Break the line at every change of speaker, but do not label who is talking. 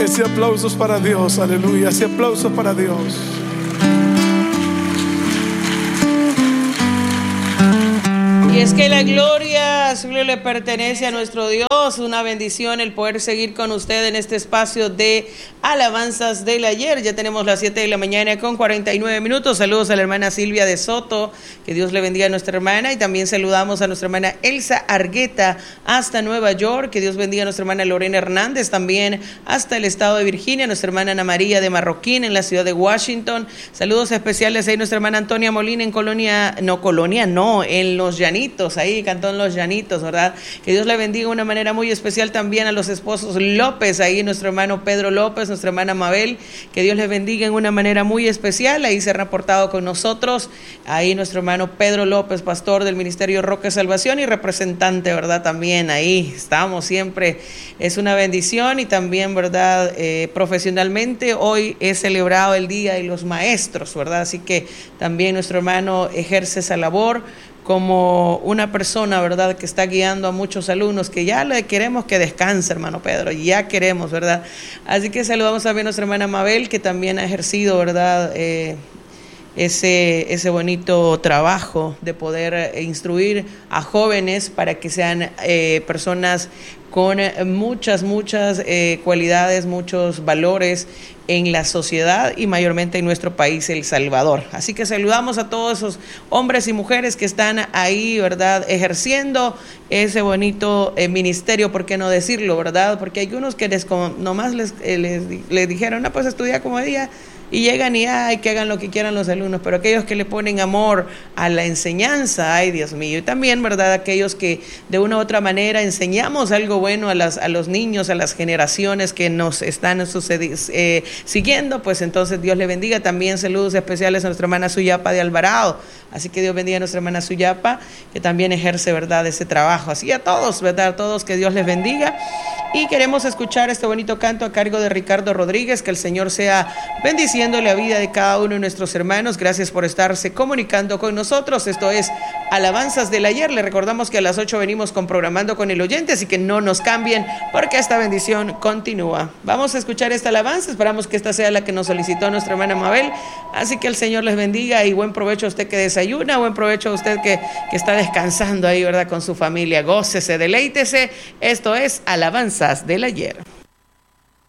ese aplauso es para Dios, aleluya, ese aplauso es para Dios.
Y es que la gloria solo le pertenece a nuestro Dios. Una bendición el poder seguir con usted en este espacio de alabanzas del ayer. Ya tenemos las 7 de la mañana con 49 minutos. Saludos a la hermana Silvia de Soto. Que Dios le bendiga a nuestra hermana. Y también saludamos a nuestra hermana Elsa Argueta hasta Nueva York. Que Dios bendiga a nuestra hermana Lorena Hernández también hasta el estado de Virginia. Nuestra hermana Ana María de Marroquín en la ciudad de Washington. Saludos especiales a nuestra hermana Antonia Molina en Los Llanitos. Ahí Cantón Los Llanitos, ¿verdad? Que Dios le bendiga de una manera muy especial también a los esposos López, ahí nuestro hermano Pedro López, nuestra hermana Mabel, que Dios les bendiga en una manera muy especial. Ahí se ha reportado con nosotros, ahí nuestro hermano Pedro López, pastor del Ministerio Roca Salvación y representante, ¿verdad? También ahí estamos siempre, es una bendición. Y también, ¿verdad? Profesionalmente hoy es celebrado el Día de los Maestros, ¿verdad? Así que también nuestro hermano ejerce esa labor como una persona, ¿verdad?, que está guiando a muchos alumnos, que ya le queremos que descanse, hermano Pedro, ya queremos, ¿verdad? Así que saludamos también a nuestra hermana Mabel, que también ha ejercido, ¿verdad?, ese bonito trabajo de poder instruir a jóvenes para que sean personas con muchas cualidades, muchos valores en la sociedad y mayormente en nuestro país, El Salvador. Así que saludamos a todos esos hombres y mujeres que están ahí, ¿verdad?, ejerciendo ese bonito ministerio, ¿por qué no decirlo, verdad? Porque hay unos que nomás les dijeron, no, pues estudia como día, y llegan y que hagan lo que quieran los alumnos, pero aquellos que le ponen amor a la enseñanza, ay Dios mío, y también, ¿verdad?, aquellos que de una u otra manera enseñamos algo bueno a los niños, a las generaciones que nos están siguiendo, pues entonces Dios le bendiga. También saludos especiales a nuestra hermana Suyapa de Alvarado, así que Dios bendiga a nuestra hermana Suyapa, que también ejerce, ¿verdad?, ese trabajo. Así a todos, ¿verdad?, a todos, que Dios les bendiga. Y queremos escuchar este bonito canto a cargo de Ricardo Rodríguez. Que el Señor sea bendiciendo la vida de cada uno de nuestros hermanos. Gracias por estarse comunicando con nosotros. Esto es Alabanzas del Ayer. Le recordamos que a las 8 venimos con Programando con el Oyente, así que no nos cambien porque esta bendición continúa. Vamos a escuchar esta alabanza. Esperamos que esta sea la que nos solicitó nuestra hermana Mabel. Así que el Señor les bendiga y buen provecho a usted que desayuna, buen provecho a usted que está descansando ahí, ¿verdad?, con su familia. Gócese, deleítese. Esto es Alabanzas del Ayer.